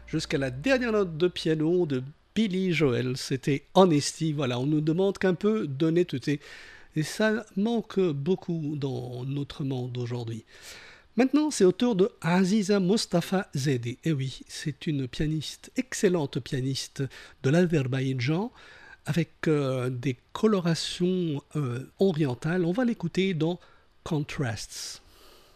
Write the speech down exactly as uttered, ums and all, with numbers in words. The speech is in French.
jusqu'à la dernière note de piano de Billy Joel. C'était Honesty. Voilà, on nous demande qu'un peu d'honnêteté. Et ça manque beaucoup dans notre monde aujourd'hui. Maintenant, c'est au tour de Aziza Mustafa Zedi. Et oui, c'est une pianiste, excellente pianiste de l'Azerbaïdjan, avec euh, des colorations euh, orientales. On va l'écouter dans Contrasts.